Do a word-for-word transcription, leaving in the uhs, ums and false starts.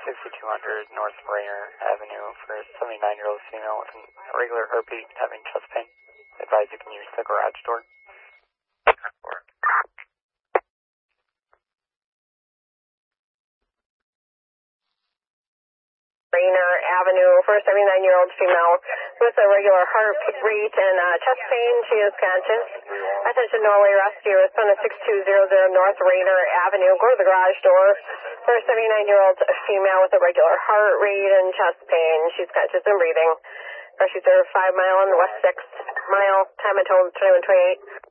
sixty-two hundred North Rainer Avenue for a seventy-nine-year-old female with an irregular heartbeat having chest pain. Advise you can use the garage door. Rainer Avenue for a seventy-nine-year-old female with a regular heart rate and uh, chest pain. She is conscious. Attention Norway Rescue. Respond to six two zero zero North Rainer Avenue. Go to the garage door for a seventy-nine-year-old female with a regular heart rate and chest pain. She's conscious and breathing. Rescue serve five mile on the west six mile. Time until twenty-one twenty-eight.